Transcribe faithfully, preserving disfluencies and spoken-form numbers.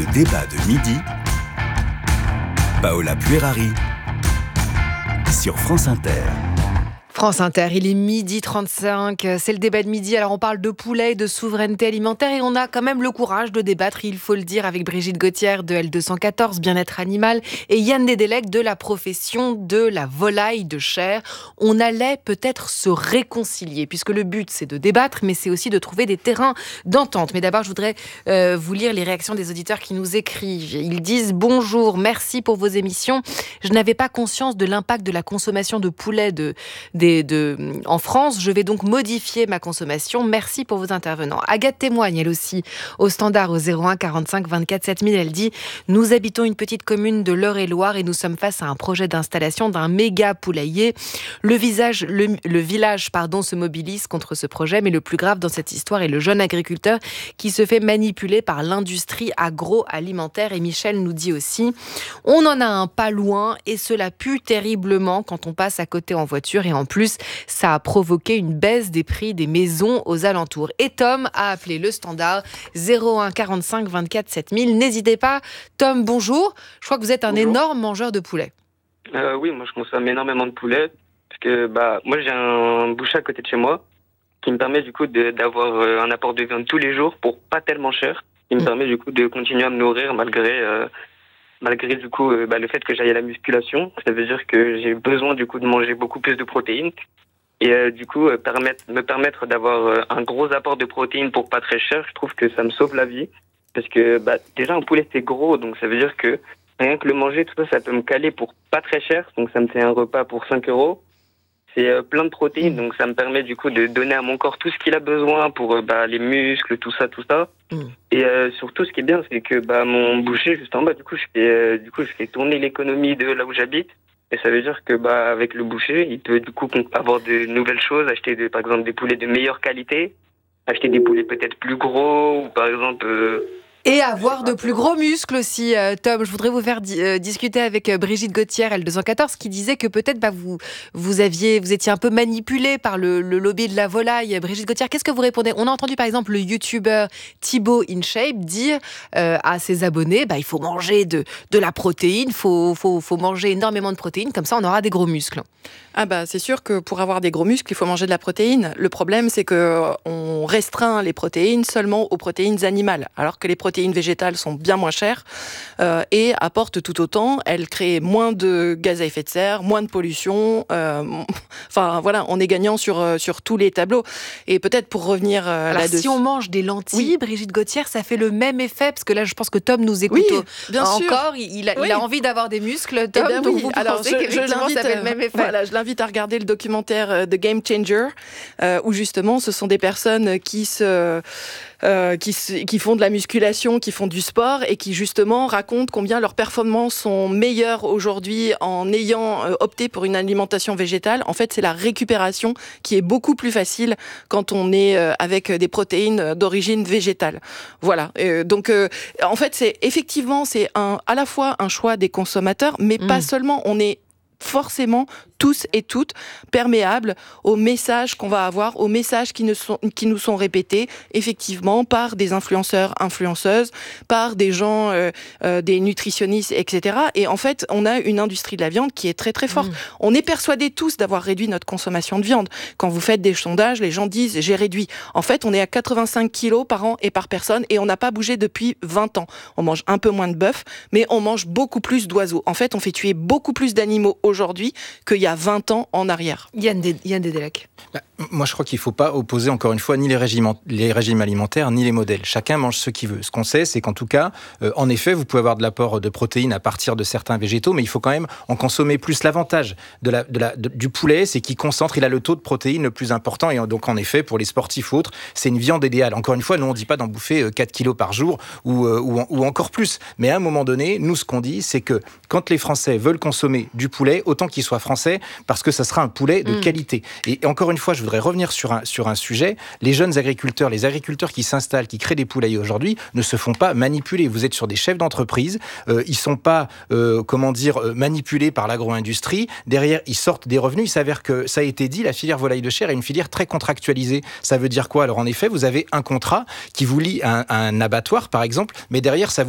Le débat de midi, Paola Puerari, sur France Inter. France Inter, il est midi trente-cinq, c'est le débat de midi. Alors on parle de poulet, de souveraineté alimentaire et on a quand même le courage de débattre, il faut le dire, avec Brigitte Gauthier de L deux cent quatorze, Bien-être Animal, et Yann Nedelec de la profession de la volaille de chair. On allait peut-être se réconcilier, puisque le but c'est de débattre, mais c'est aussi de trouver des terrains d'entente. Mais d'abord je voudrais euh, vous lire les réactions des auditeurs qui nous écrivent. Ils disent « Bonjour, merci pour vos émissions. Je n'avais pas conscience de l'impact de la consommation de poulet de, des De, en France, je vais donc modifier ma consommation. Merci pour vos intervenants. » Agathe témoigne, elle aussi, au standard au zéro un quarante-cinq vingt-quatre sept mille. Elle dit « Nous habitons une petite commune de l'Eure-et-Loire et nous sommes face à un projet d'installation d'un méga poulailler. Le, visage, le, le village pardon, se mobilise contre ce projet, mais le plus grave dans cette histoire est le jeune agriculteur qui se fait manipuler par l'industrie agroalimentaire. » Et Michel nous dit aussi « On en a un pas loin et cela pue terriblement quand on passe à côté en voiture et en plus, ça a provoqué une baisse des prix des maisons aux alentours. » Et Tom a appelé le standard zéro un quarante-cinq vingt-quatre sept mille. N'hésitez pas. Tom, bonjour. Je crois que vous êtes un Bonjour. énorme mangeur de poulet. Euh, oui, moi je consomme énormément de poulet. Parce que bah, moi j'ai un boucher à côté de chez moi qui me permet du coup de, d'avoir euh, un apport de viande tous les jours pour pas tellement cher. Il me Mmh. permet du coup de continuer à me nourrir malgré... Euh, Malgré du coup euh, bah, le fait que j'aille à la musculation. Ça veut dire que j'ai besoin du coup de manger beaucoup plus de protéines et euh, du coup euh, permettre, me permettre d'avoir euh, un gros apport de protéines pour pas très cher. Je trouve que ça me sauve la vie parce que bah, déjà un poulet c'est gros, donc ça veut dire que rien que le manger tout ça, ça peut me caler pour pas très cher. Donc ça me fait un repas pour cinq euros. C'est euh, plein de protéines, donc ça me permet du coup de donner à mon corps tout ce qu'il a besoin pour euh, bah, les muscles, tout ça, tout ça. Mm. Et euh, surtout, ce qui est bien, c'est que bah, mon boucher juste en bas, du coup, je fais, euh, du coup, je fais tourner l'économie de là où j'habite. Et ça veut dire que bah, avec le boucher, il peut du coup avoir de nouvelles choses, acheter de, par exemple des poulets de meilleure qualité, acheter des poulets peut-être plus gros, ou par exemple... Euh, Et avoir de plus gros muscles aussi, euh, Tom. Je voudrais vous faire di- euh, discuter avec euh, Brigitte Gauthier, L deux cent quatorze, qui disait que peut-être bah, vous, vous, aviez, vous étiez un peu manipulé par le, le lobby de la volaille. Brigitte Gauthier, qu'est-ce que vous répondez ? On a entendu par exemple le youtubeur Thibaut InShape dire euh, à ses abonnés bah, il faut manger de, de la protéine, il faut, faut, faut manger énormément de protéines, comme ça on aura des gros muscles. Ah bah c'est sûr que pour avoir des gros muscles, il faut manger de la protéine. Le problème, c'est qu'on restreint les protéines seulement aux protéines animales, alors que les protéines végétales sont bien moins chères euh, et apportent tout autant. Elles créent moins de gaz à effet de serre, moins de pollution. Euh, enfin voilà, on est gagnant sur, sur tous les tableaux. Et peut-être pour revenir euh, alors, là-dessus... si on mange des lentilles, oui. Brigitte Gauthier, ça fait le même effet, parce que là je pense que Tom nous écoute oui, au... bien encore, sûr. il a, oui. il a envie d'avoir des muscles, Tom, eh ben donc oui. vous alors, pensez je, qu'effectivement je ça fait le même effet. Voilà, je l'invite à regarder le documentaire The Game Changer, euh, où justement ce sont des personnes qui se... Euh, qui, qui font de la musculation, qui font du sport et qui justement racontent combien leurs performances sont meilleures aujourd'hui en ayant euh, opté pour une alimentation végétale. En fait, c'est la récupération qui est beaucoup plus facile quand on est euh, avec des protéines d'origine végétale. Voilà. Euh, donc, euh, en fait, c'est effectivement, c'est un, à la fois un choix des consommateurs, mais mmh. pas seulement. On est forcément tous et toutes perméables aux messages qu'on va avoir, aux messages qui, ne sont, qui nous sont répétés effectivement par des influenceurs, influenceuses, par des gens, euh, euh, des nutritionnistes, et cetera. Et en fait, on a une industrie de la viande qui est très très forte. Mmh. On est persuadés tous d'avoir réduit notre consommation de viande. Quand vous faites des sondages, les gens disent « j'ai réduit ». En fait, on est à quatre-vingt-cinq kilos par an et par personne et on n'a pas bougé depuis vingt ans. On mange un peu moins de bœuf, mais on mange beaucoup plus d'oiseaux. En fait, on fait tuer beaucoup plus d'animaux aujourd'hui qu'il y a vingt ans en arrière. Yann Nedelec. Bah, moi, je crois qu'il ne faut pas opposer, encore une fois, ni les régimes, les régimes alimentaires, ni les modèles. Chacun mange ce qu'il veut. Ce qu'on sait, c'est qu'en tout cas, euh, en effet, vous pouvez avoir de l'apport de protéines à partir de certains végétaux, mais il faut quand même en consommer plus. L'avantage de la, de la, de, du poulet, c'est qu'il concentre, il a le taux de protéines le plus important. Et donc, en effet, pour les sportifs ou autres, c'est une viande idéale. Encore une fois, nous, on ne dit pas d'en bouffer quatre kilos par jour ou, euh, ou, ou encore plus. Mais à un moment donné, nous, ce qu'on dit, c'est que quand les Français veulent consommer du poulet, autant qu'il soit français, parce que ça sera un poulet de mmh. qualité. Et encore une fois, je voudrais revenir sur un, sur un sujet. Les jeunes agriculteurs, les agriculteurs qui s'installent, qui créent des poulaillers aujourd'hui, ne se font pas manipuler. Vous êtes sur des chefs d'entreprise, euh, ils ne sont pas, euh, comment dire, manipulés par l'agro-industrie. Derrière, ils sortent des revenus. Il s'avère que, ça a été dit, la filière volaille de chair est une filière très contractualisée. Ça veut dire quoi ? Alors en effet, vous avez un contrat qui vous lie à un, à un abattoir, par exemple, mais derrière, ça vous